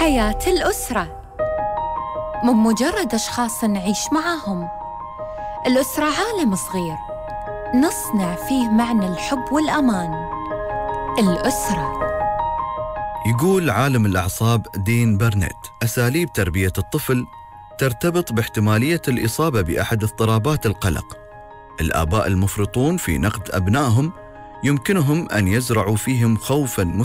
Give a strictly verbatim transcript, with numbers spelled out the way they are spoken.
حياة الأسرة مو مجرد أشخاص نعيش معاهم. الأسرة عالم صغير نصنع فيه معنى الحب والأمان. الأسرة. يقول عالم الأعصاب دين برنت: أساليب تربية الطفل ترتبط باحتمالية الإصابة بأحد اضطرابات القلق. الآباء المفرطون في نقد أبنائهم يمكنهم أن يزرعوا فيهم خوفاً